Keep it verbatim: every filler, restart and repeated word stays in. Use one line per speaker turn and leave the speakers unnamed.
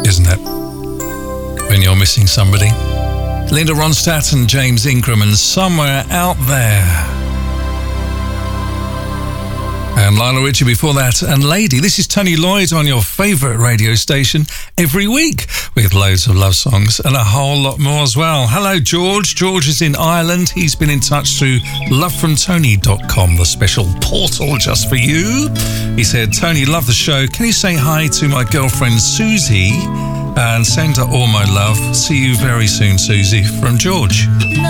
isn't it? When you're missing somebody. Linda Ronstadt and James Ingram and Somewhere Out There. And Lionel Richie before that, and Lady. This is Tony Lloyd on your favourite radio station every week with loads of love songs and a whole lot more as well. Hello, George. George is in Ireland. He's been in touch through love from tony dot com, the special portal just for you. He said, Tony, love the show. Can you say hi to my girlfriend Susie and send her all my love? See you very soon, Susie, from George.